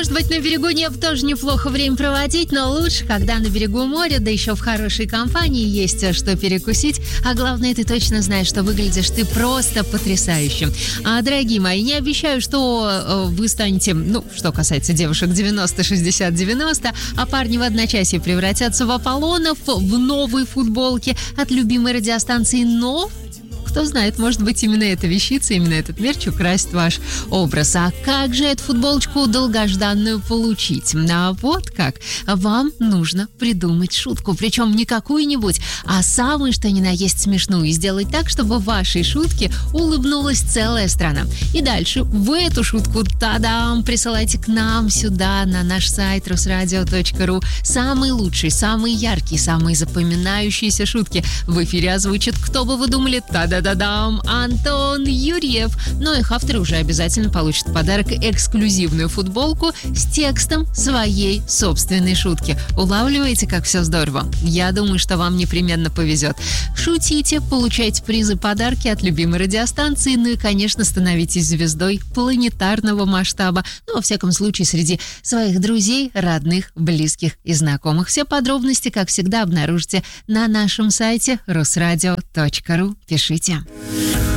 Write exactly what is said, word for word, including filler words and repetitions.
Может быть, на берегу Неба тоже неплохо время проводить, но лучше, когда на берегу моря, да еще в хорошей компании есть что перекусить. А главное, ты точно знаешь, что выглядишь ты просто потрясающе. А, дорогие мои, не обещаю, что вы станете, ну, что касается девушек девяносто шестьдесят девяносто, а парни в одночасье превратятся в Аполлонов в новой футболке от любимой радиостанции, но... Кто знает, может быть, именно эта вещица, именно этот мерч украсит ваш образ. А как же эту футболочку долгожданную получить? А вот как. Вам нужно придумать шутку. Причем не какую-нибудь, а самую, что ни на есть, смешную. И сделать так, чтобы в вашей шутке улыбнулась целая страна. И дальше вы эту шутку, тадам, присылайте к нам сюда, на наш сайт русрадио точка ру. Самые лучшие, самые яркие, самые запоминающиеся шутки в эфире озвучат, кто бы вы думали, тада Да-дам, Антон Юрьев. Но их авторы уже обязательно получат в подарок эксклюзивную футболку с текстом своей собственной шутки. Улавливаете, как все здорово? Я думаю, что вам непременно повезет. Шутите, получайте призы, подарки от любимой радиостанции, ну и, конечно, становитесь звездой планетарного масштаба. Ну, во всяком случае, среди своих друзей, родных, близких и знакомых. Все подробности, как всегда, обнаружите на нашем сайте русрадио точка ру. Пишите.